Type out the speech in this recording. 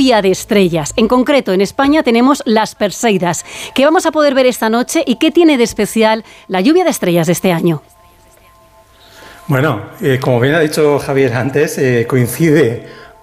lluvia de estrellas. En concreto, en España tenemos las Perseidas. ¿Qué vamos a poder ver esta noche y qué tiene de especial la lluvia de estrellas de este año? Bueno, como bien ha dicho Javier antes, coincide